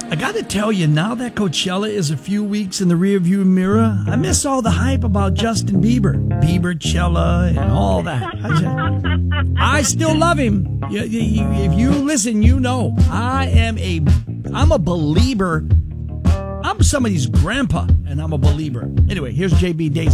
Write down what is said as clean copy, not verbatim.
I got to tell you, now that Coachella is a few weeks in the rearview mirror, I miss all the hype about Justin Bieber, Bieberchella, and all that. I still love him. If you listen, you know I'm a believer. I'm somebody's grandpa, and I'm a believer. Anyway, here's JB Days.